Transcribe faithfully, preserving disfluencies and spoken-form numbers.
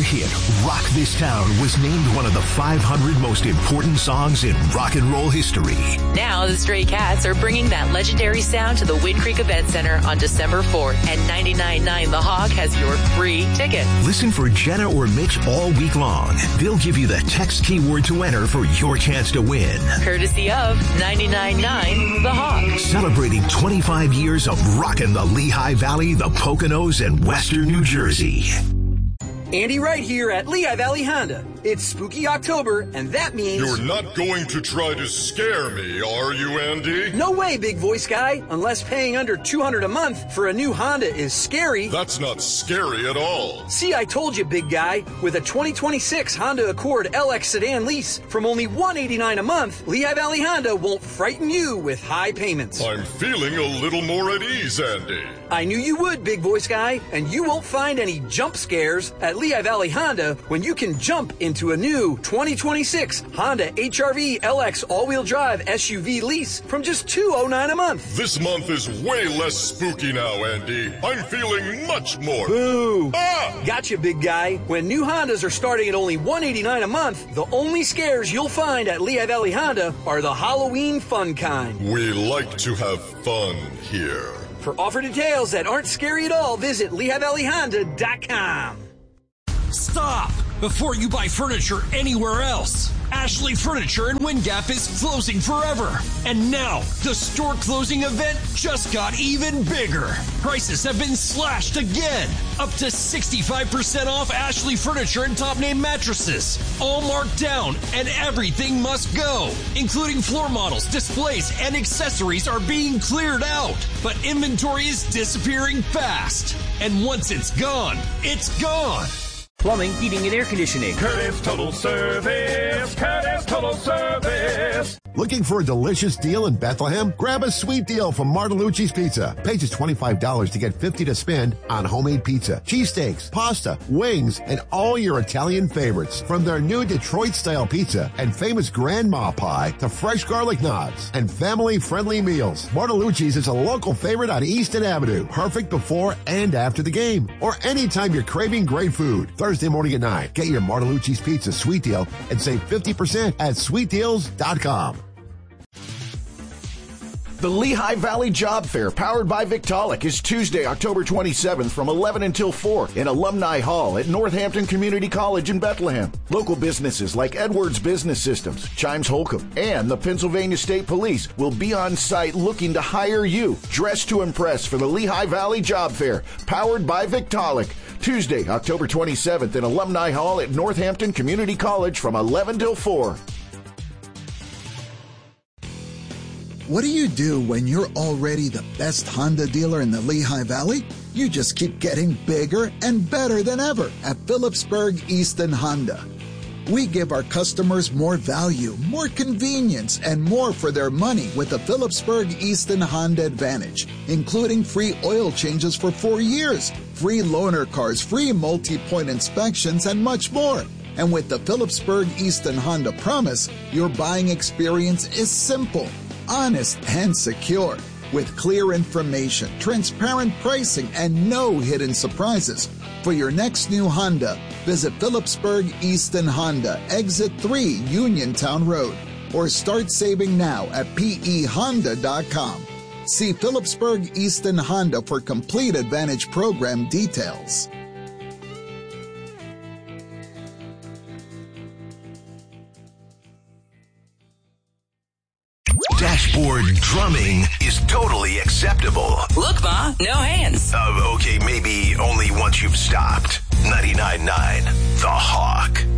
hit, Rock This Town was named one of the five hundred most important songs in rock and roll history. Now the Stray Cats are bringing that legendary sound to the Wind Creek Event Center on December fourth, and ninety-nine point nine The Hog has your free ticket. Listen for Jenna or Mitch all week long. They'll give you the text keyword to enter for your chance to win. Courtesy of ninety-nine point nine The Hog. Celebrating twenty-five years of rockin' the Lehigh Valley, the Poconos, and Western New Jersey. Andy Wright here at Lehigh Valley Honda. It's spooky October, and that means... You're not going to try to scare me, are you, Andy? No way, big voice guy. Unless paying under two hundred dollars a month for a new Honda is scary. That's not scary at all. See, I told you, big guy. With a twenty twenty-six Honda Accord L X sedan lease from only one hundred eighty-nine dollars a month, Lehigh Valley Honda won't frighten you with high payments. I'm feeling a little more at ease, Andy. I knew you would, big voice guy, and you won't find any jump scares at Lehigh Valley Honda when you can jump into a new twenty twenty-six Honda H R V L X all-wheel drive S U V lease from just two hundred nine dollars a month. This month is way less spooky now, Andy. I'm feeling much more. Boo! Ah! Gotcha, big guy. When new Hondas are starting at only one hundred eighty-nine dollars a month, the only scares you'll find at Lehigh Valley Honda are the Halloween fun kind. We like to have fun here. For offer details that aren't scary at all, visit Lehigh Valley Honda dot com. Stop! Before you buy furniture anywhere else, Ashley Furniture in Wind Gap is closing forever. And now, the store closing event just got even bigger. Prices have been slashed again. Up to sixty-five percent off Ashley Furniture and top name mattresses. All marked down, and everything must go. Including floor models, displays, and accessories are being cleared out. But inventory is disappearing fast. And once it's gone, it's gone. Plumbing, heating, and air conditioning. Curtis Total Service. Curtis Total Service. Looking for a delicious deal in Bethlehem? Grab a sweet deal from Martellucci's Pizza. Pay just twenty-five dollars to get fifty dollars to spend on homemade pizza, cheesesteaks, pasta, wings, and all your Italian favorites. From their new Detroit-style pizza and famous grandma pie to fresh garlic knots and family-friendly meals. Martellucci's is a local favorite on Easton Avenue. Perfect before and after the game, or anytime you're craving great food. Thursday morning at nine. Get your Martellucci's Pizza sweet deal and save fifty percent at sweet deals dot com. The Lehigh Valley Job Fair, powered by Victaulic, is Tuesday, October twenty-seventh from eleven until four in Alumni Hall at Northampton Community College in Bethlehem. Local businesses like Edwards Business Systems, Chimes Holcomb, and the Pennsylvania State Police will be on site looking to hire you. Dress to impress for the Lehigh Valley Job Fair, powered by Victaulic. Tuesday, October twenty-seventh in Alumni Hall at Northampton Community College from eleven till four. What do you do when you're already the best Honda dealer in the Lehigh Valley? You just keep getting bigger and better than ever at Phillipsburg Easton Honda. We give our customers more value, more convenience, and more for their money with the Phillipsburg Easton Honda Advantage, including free oil changes for four years, free loaner cars, free multi-point inspections, and much more. And with the Phillipsburg Easton Honda Promise, your buying experience is simple, honest, and secure. With clear information, transparent pricing, and no hidden surprises. For your next new Honda, visit Phillipsburg Easton Honda, Exit three, Uniontown Road, or start saving now at P E Honda dot com. See Phillipsburg Easton Honda for complete Advantage program details. Dashboard drumming is totally acceptable. Look, Ma, no hands. Uh, okay, maybe only once you've stopped. ninety-nine point nine The Hawk.